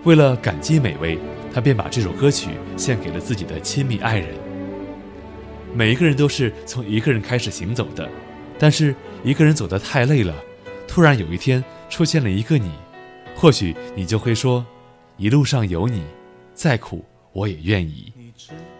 为了感激美味，他便把这首歌曲献给了自己的亲密爱人。每一个人都是从一个人开始行走的，但是一个人走得太累了，突然有一天出现了一个你，或许你就会说，一路上有你，再苦我也愿意。 你知